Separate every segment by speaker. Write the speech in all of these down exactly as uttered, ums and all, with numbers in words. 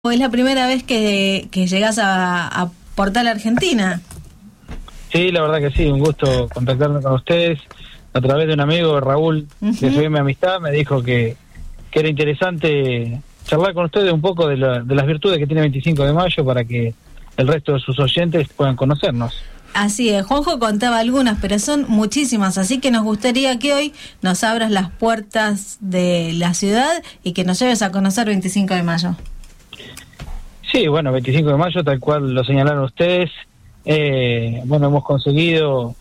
Speaker 1: ¿O es la primera vez que, que llegas a, a Portal Argentina?
Speaker 2: Sí, la verdad que sí, un gusto contactarme con ustedes. A través de un amigo, Raúl, uh-huh. de Soy Mi Amistad, me dijo que, que era interesante charlar con ustedes un poco de, la, de las virtudes que tiene veinticinco de mayo para que el resto de sus oyentes puedan conocernos.
Speaker 1: Así es, Juanjo contaba algunas, pero son muchísimas, así que nos gustaría que hoy nos abras las puertas de la ciudad y que nos lleves a conocer veinticinco de mayo.
Speaker 2: Sí, bueno, veinticinco de mayo, tal cual lo señalaron ustedes. Eh, bueno, hemos conseguido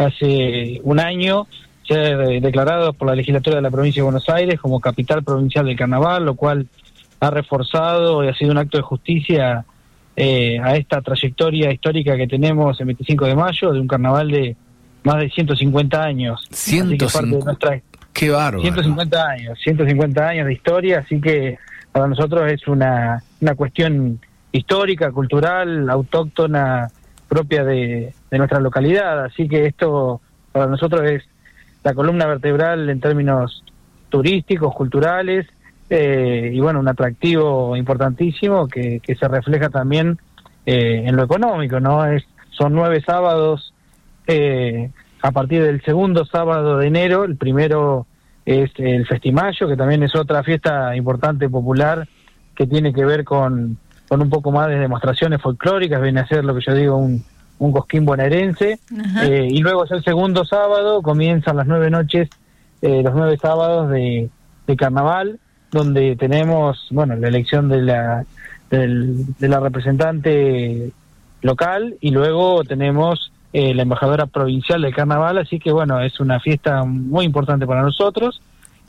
Speaker 2: hace un año ser declarados por la legislatura de la provincia de Buenos Aires como capital provincial del carnaval, lo cual ha reforzado y ha sido un acto de justicia eh, a esta trayectoria histórica que tenemos en veinticinco de mayo, de un carnaval de más de ciento cincuenta años.
Speaker 3: ciento cincuenta, nuestra... ¡Qué bárbaro!
Speaker 2: ciento cincuenta años, ciento cincuenta años de historia, así que para nosotros es una, una cuestión histórica, cultural, autóctona, propia de, de nuestra localidad, así que esto para nosotros es la columna vertebral en términos turísticos, culturales, eh, y bueno, un atractivo importantísimo que, que se refleja también eh, en lo económico, ¿no? Es, son nueve sábados, eh, a partir del segundo sábado de enero, el primero es el Festimayo, que también es otra fiesta importante, popular, que tiene que ver con, con un poco más de demostraciones folclóricas, viene a ser lo que yo digo un, un cosquín bonaerense, eh, y luego es el segundo sábado, comienzan las nueve noches, eh, los nueve sábados de, de carnaval, donde tenemos, bueno, la elección de la, del, de la representante local, y luego tenemos Eh, la embajadora provincial del carnaval, así que bueno, es una fiesta muy importante para nosotros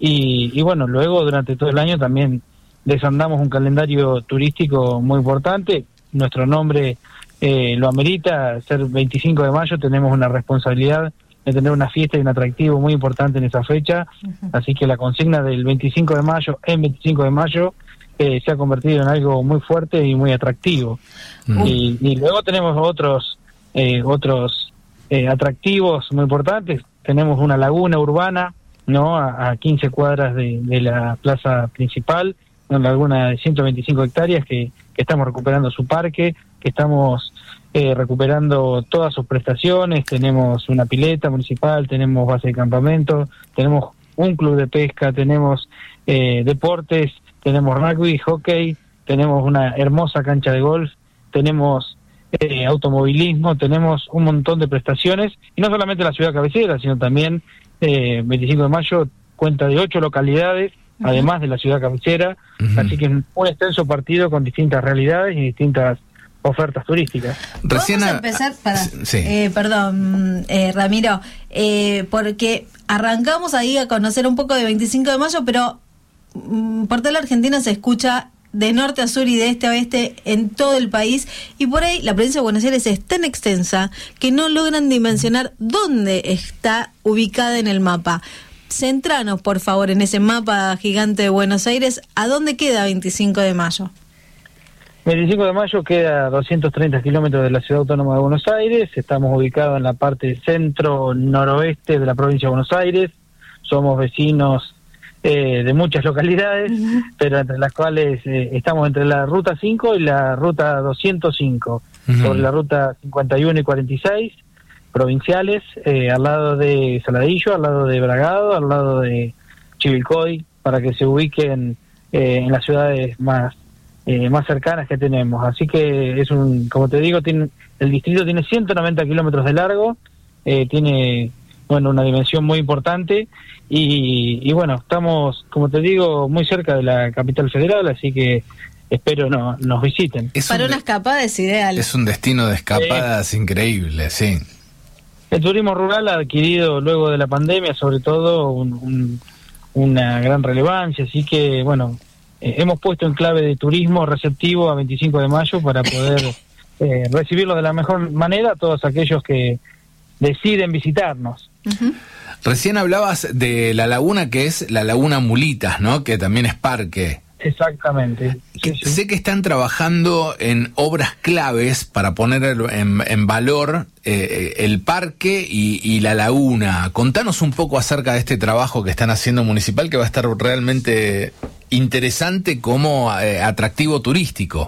Speaker 2: y, y bueno, luego durante todo el año también desandamos un calendario turístico muy importante. Nuestro nombre eh, lo amerita, ser veinticinco de mayo, tenemos una responsabilidad de tener una fiesta y un atractivo muy importante en esa fecha, uh-huh. así que la consigna del veinticinco de mayo en veinticinco de mayo eh, se ha convertido en algo muy fuerte y muy atractivo. Uh-huh. y, y luego tenemos otros Eh, otros eh, atractivos muy importantes. Tenemos una laguna urbana, no a, a quince cuadras de, de la plaza principal, una laguna de ciento veinticinco hectáreas que, que estamos recuperando su parque, que estamos eh, recuperando todas sus prestaciones. Tenemos una pileta municipal, tenemos base de campamento, tenemos un club de pesca, tenemos eh, deportes, tenemos rugby, hockey, tenemos una hermosa cancha de golf, tenemos Eh, automovilismo, tenemos un montón de prestaciones, y no solamente la ciudad cabecera, sino también eh, veinticinco de mayo cuenta de ocho localidades, uh-huh. además de la ciudad cabecera, uh-huh. así que es un extenso partido con distintas realidades y distintas ofertas turísticas.
Speaker 1: Recién Vamos a empezar, para, sí. eh, perdón, eh, Ramiro, eh, porque arrancamos ahí a conocer un poco de veinticinco de mayo, pero mm, Portal Argentina se escucha de norte a sur y de este a oeste en todo el país, y por ahí la provincia de Buenos Aires es tan extensa que no logran dimensionar dónde está ubicada en el mapa. Centranos, por favor, en ese mapa gigante de Buenos Aires, ¿a dónde queda veinticinco de mayo?
Speaker 2: veinticinco de mayo queda a doscientos treinta kilómetros de la ciudad autónoma de Buenos Aires, estamos ubicados en la parte centro-noroeste de la provincia de Buenos Aires, somos vecinos Eh, de muchas localidades, uh-huh. pero entre las cuales eh, estamos entre la ruta cinco y la ruta doscientos cinco, uh-huh. sobre la ruta cincuenta y uno y cuarenta y seis, provinciales, eh, al lado de Saladillo, al lado de Bragado, al lado de Chivilcoy, para que se ubiquen eh, en las ciudades más eh, más cercanas que tenemos. Así que es un, como te digo, tiene, el distrito tiene ciento noventa kilómetros de largo, eh, tiene bueno, una dimensión muy importante, y, y bueno, estamos, como te digo, muy cerca de la capital federal, así que espero no nos visiten.
Speaker 1: Es Para un, una escapada es ideal.
Speaker 3: Es un destino de escapadas eh, increíble, sí.
Speaker 2: El turismo rural ha adquirido luego de la pandemia, sobre todo, un, un, una gran relevancia, así que bueno, eh, hemos puesto en clave de turismo receptivo a veinticinco de mayo para poder eh, recibirlo de la mejor manera a todos aquellos que deciden visitarnos.
Speaker 3: Uh-huh. Recién hablabas de la laguna, que es la Laguna Mulitas, ¿no? Que también es parque.
Speaker 2: Exactamente.
Speaker 3: Sí, sí. Sé que están trabajando en obras claves para poner en, en valor eh, el parque y, y la laguna. Contanos un poco acerca de este trabajo que están haciendo municipal, que va a estar realmente interesante como eh, atractivo turístico.